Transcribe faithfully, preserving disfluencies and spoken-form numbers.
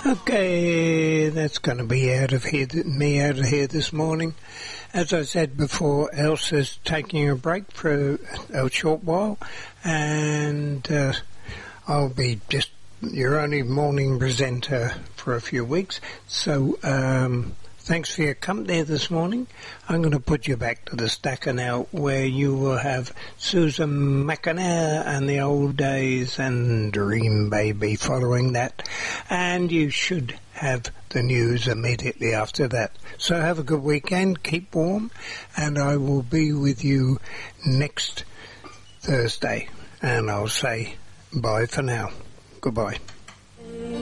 Okay, that's going to be out of here, me out of here this morning. As I said before, Elsa's taking a break for a short while, and uh, I'll be just your only morning presenter for a few weeks. So, um, thanks for your company this morning. I'm going to put you back to the stacker now, where you will have Susan McAnair and the Old Days and Dream Baby following that. And you should have the news immediately after that. So have a good weekend, keep warm, and I will be with you next Thursday. And I'll say bye for now. Goodbye.